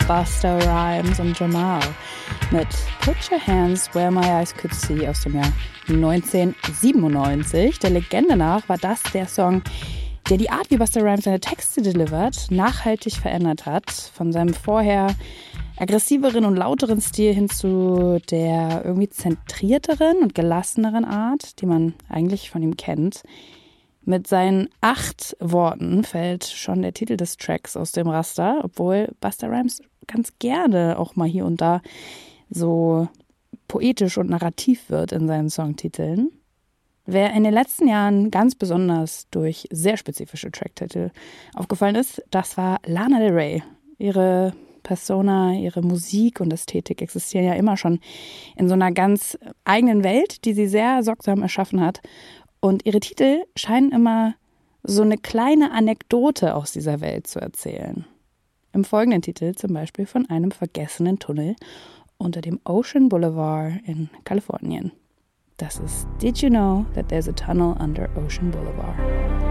Busta Rhymes und Jamal mit Put Your Hands Where My Eyes Could See aus dem Jahr 1997. Der Legende nach war das der Song, der die Art, wie Busta Rhymes seine Texte delivert, nachhaltig verändert hat. Von seinem vorher aggressiveren und lauteren Stil hin zu der irgendwie zentrierteren und gelasseneren Art, die man eigentlich von ihm kennt. Mit seinen 8 Worten fällt schon der Titel des Tracks aus dem Raster, obwohl Busta Rhymes ganz gerne auch mal hier und da so poetisch und narrativ wird in seinen Songtiteln. Wer in den letzten Jahren ganz besonders durch sehr spezifische Tracktitel aufgefallen ist, das war Lana Del Rey. Ihre Persona, ihre Musik und Ästhetik existieren ja immer schon in so einer ganz eigenen Welt, die sie sehr sorgsam erschaffen hat. Und ihre Titel scheinen immer so eine kleine Anekdote aus dieser Welt zu erzählen. Im folgenden Titel zum Beispiel von einem vergessenen Tunnel unter dem Ocean Boulevard in Kalifornien. Das ist Did You Know That There's a Tunnel Under Ocean Boulevard?